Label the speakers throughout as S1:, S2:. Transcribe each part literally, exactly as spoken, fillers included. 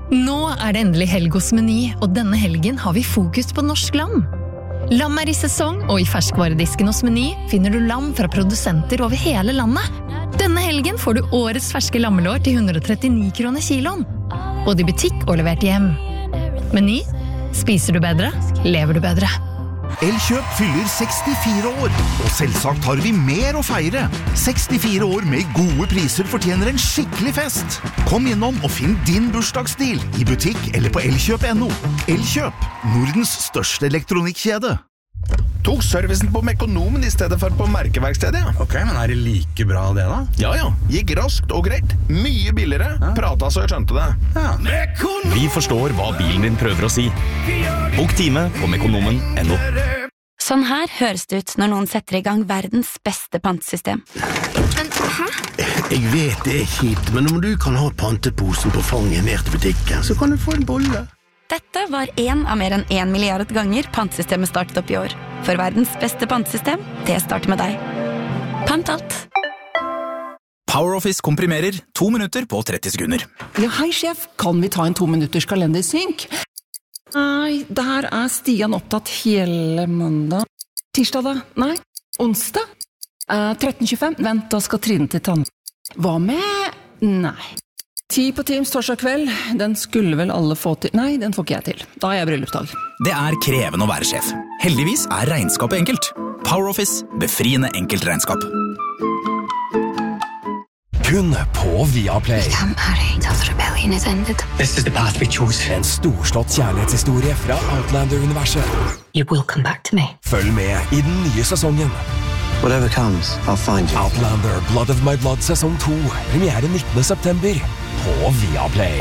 S1: Nå er det endelig helg hos Meny, og denne helgen har vi fokus på norsk lam. Lam er i sesong, og i ferskvaredisken hos Meny finner du lam fra produsenter over hele landet. Denne helgen får du årets ferske lammelår til hundre og trettini kroner kiloen. Både i butikk og levert hjem. Meny, spiser du bedre, lever du bedre.
S2: Elkjøp fyller sekstifire år, og selvsagt har vi mer å feire. sekstifire år med gode priser fortjener en skikkelig fest. Kom innom og finn din bursdagsstil i butikk eller på elkjøp punktum no. Elkjøp, Nordens største elektronikkjede.
S3: Tok servicen på Mekonomen i stedet for på merkeverkstedet, ja.
S4: Ok, men er det like bra det da?
S3: Ja, ja. Gikk raskt og greit. Mye billigere. Ja. Prata så jeg skjønte det.
S4: Ja.
S5: Vi forstår hva bilen din prøver å si. Bok time på Mekonomen punktum no.
S6: Sånn her høres det ut når noen setter i gang verdens beste pantesystem.
S7: Men, hæ?
S8: Jeg vet det er kjipt, men om du kan ha panteposen på fanget ned til butikken, så kan du få en bolle.
S6: Dette var en av mer enn en milliard ganger pantesystemet startet opp i år. For verdens beste pantesystem, det starter med deg. Pant alt.
S5: PowerOffice komprimerer to minutter på tretti sekunder.
S9: Ja, hei sjef, kan vi ta en to minutters kalendersynk? Nei, der er Stian opptatt hele mandag. Tirsdag da? Nei. Onsdag? Eh, tretten tjuefem? Vent, da skal Trine til tann. Hva med? Nei. Ti på Teams torsdag kveld. Den skulle vel alle få til. Nei, den får ikke jeg til. Da er jeg bryllupsdag.
S5: Det er krevende å være sjef. Heldigvis er regnskapet enkelt. PowerOffice, befriende enkelt regnskap.
S10: Kun på Viaplay.
S7: We can't marry until the rebellion is ended.
S10: This is the path we chose. En storslått kjærlighetshistorie fra Outlander-universet.
S7: You will come back to me.
S10: Følg med i den nye sesongen.
S11: Whatever comes, I'll find you.
S10: Outlander, Blood of my Blood, sesong to. Premiere nittende september på Viaplay.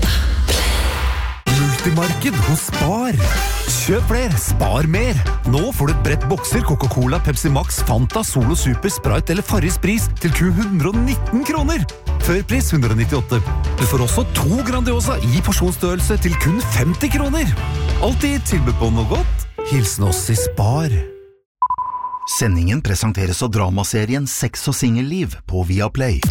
S2: Multimarked hos Spar. Kjøp flere, spar mer. Nå får du et brett bokser Coca-Cola, Pepsi Max, Fanta, Solo Super, Sprite eller Farris pris til kun hundre og nitten kroner. Før pris hundre og nittiåtte. Du får også to Grandiosa i porsjonsstørrelse til kun femti kroner. Alltid tilbud på noe godt. Hilsen oss i Spar. Sendingen presenteres av dramaserien Sex og Singelliv på Viaplay.